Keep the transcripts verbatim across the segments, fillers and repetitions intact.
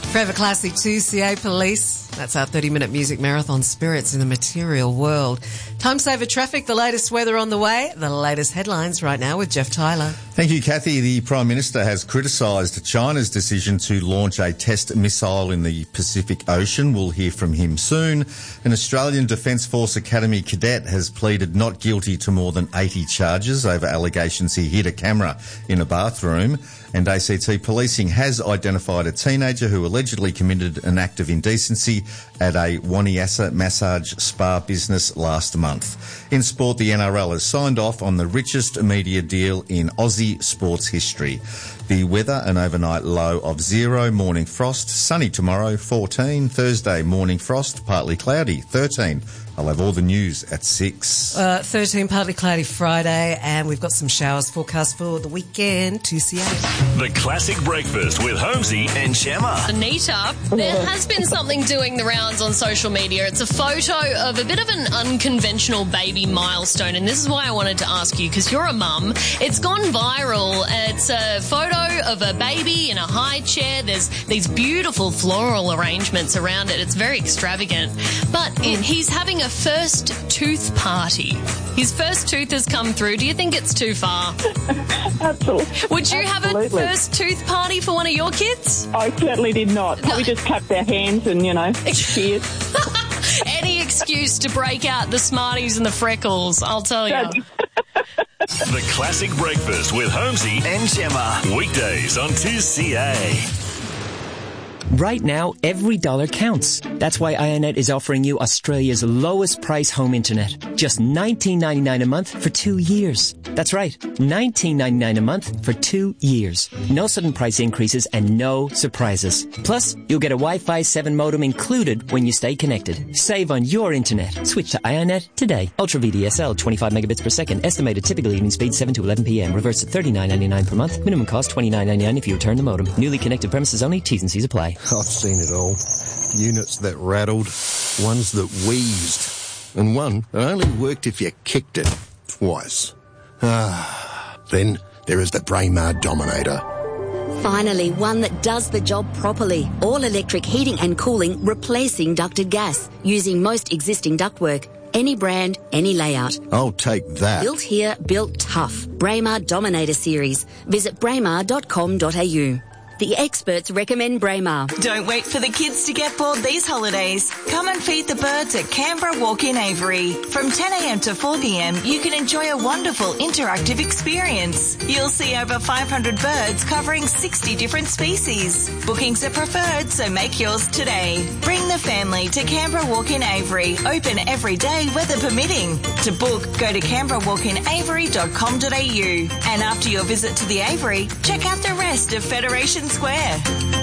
Forever Classic two C A Police. That's our thirty-minute music marathon, Spirits in the Material World. Time saver traffic, the latest weather on the way, the latest headlines right now with Jeff Tyler. Thank you, Kathy. The Prime Minister has criticised China's decision to launch a test missile in the Pacific Ocean. We'll hear from him soon. An Australian Defence Force Academy cadet has pleaded not guilty to more than eighty charges over allegations he hid a camera in a bathroom. And A C T Policing has identified a teenager who allegedly committed an act of indecency at a Waniasa massage spa business last month. In sport, the N R L has signed off on the richest media deal in Aussie sports history. The weather, an overnight low of zero, morning frost, sunny tomorrow, fourteen. Thursday, morning frost, partly cloudy, thirteen. I'll have all the news at six. Uh, thirteen, partly cloudy Friday, and we've got some showers forecast for the weekend, two C A. The Classic Breakfast with Holmesy and Gemma. Anita, there has been something doing the rounds on social media. It's a photo of a bit of an unconventional baby milestone, and this is why I wanted to ask you, because you're a mum. It's gone viral. It's a photo of a baby in a high chair. There's these beautiful floral arrangements around it. It's very extravagant. But it, he's having a first tooth party. His first tooth has come through. Do you think it's too far? Absolutely. Would you Absolutely. have a first tooth party for one of your kids? I certainly did not. Probably just clapped their hands and, you know, cheers. Any excuse to break out the Smarties and the freckles, I'll tell you. The Classic Breakfast with Holmesy and Gemma. Weekdays on two C A. Right now, every dollar counts. That's why IONET is offering you Australia's lowest price home internet. Just nineteen ninety-nine a month for two years. That's right, nineteen ninety-nine a month for two years. No sudden price increases and no surprises. Plus, you'll get a Wi-Fi seven modem included when you stay connected. Save on your internet. Switch to IONET today. Ultra V D S L, twenty-five megabits per second. Estimated typical evening speed seven to eleven p.m. Reverse at thirty-nine ninety-nine per month. Minimum cost twenty-nine ninety-nine if you return the modem. Newly connected premises only. T's and C's apply. I've seen it all. Units that rattled, ones that wheezed, and one that only worked if you kicked it twice. Ah, then there is the Braemar Dominator. Finally, one that does the job properly. All-electric heating and cooling, replacing ducted gas, using most existing ductwork. Any brand, any layout. I'll take that. Built here, built tough. Braemar Dominator Series. Visit braemar dot com dot a u. The experts recommend Braemar. Don't wait for the kids to get bored these holidays. Come and feed the birds at Canberra Walk-in Avery. From ten a.m. to four p.m, you can enjoy a wonderful interactive experience. You'll see over five hundred birds covering sixty different species. Bookings are preferred, so make yours today. Bring the family to Canberra Walk-in Avery. Open every day, weather permitting. To book, go to canberra walk in avery dot com dot a u. And after your visit to the Avery, check out the rest of Federation Square.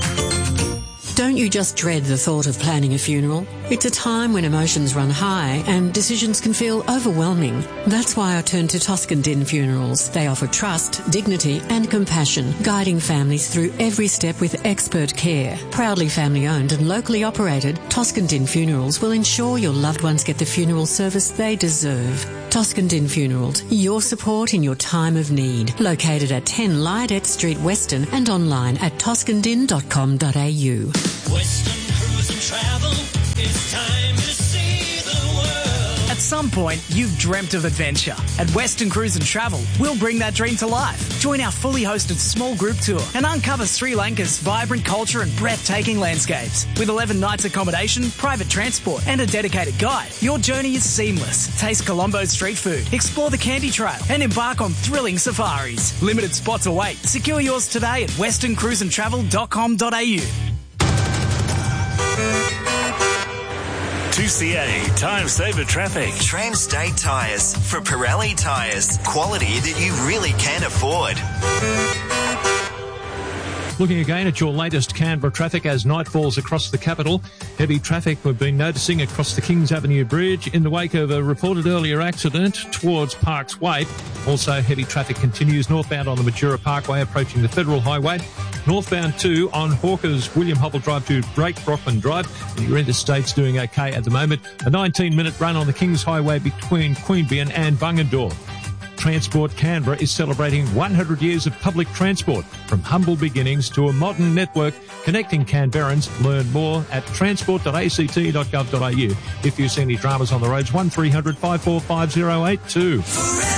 Don't you just dread the thought of planning a funeral? It's a time when emotions run high and decisions can feel overwhelming. That's why I turn to Toscan Din Funerals. They offer trust, dignity and compassion, guiding families through every step with expert care. Proudly family owned and locally operated, Toscan Din Funerals will ensure your loved ones get the funeral service they deserve. Toscan Din Funerals, your support in your time of need. Located at ten Lydet Street, Weston, and online at toscan din dot com dot a u. Western Cruise and Travel, it's time to see the world. At some point, you've dreamt of adventure. At Western Cruise and Travel, we'll bring that dream to life. Join our fully hosted small group tour and uncover Sri Lanka's vibrant culture and breathtaking landscapes. With eleven nights accommodation, private transport and a dedicated guide, your journey is seamless. Taste Colombo's street food, explore the Candy Trail and embark on thrilling safaris. Limited spots await. Secure yours today at western cruise and travel dot com dot a u. two C A Time Saver Traffic. Transtate Tyres. For Pirelli Tyres. Quality that you really can afford. Looking again at your latest Canberra traffic as night falls across the capital. Heavy traffic we've been noticing across the Kings Avenue Bridge in the wake of a reported earlier accident towards Parks Way. Also, heavy traffic continues northbound on the Majura Parkway approaching the Federal Highway. Northbound too on Hawker's William Hubble Drive to Drake Brockman Drive. And your interstate's doing okay at the moment. A nineteen minute run on the Kings Highway between Queanbeyan and Bungendore. Transport Canberra is celebrating one hundred years of public transport, from humble beginnings to a modern network connecting Canberrans. Learn more at transport dot a c t dot gov dot a u. If you see any dramas on the roads, one three hundred five four five zero eight two.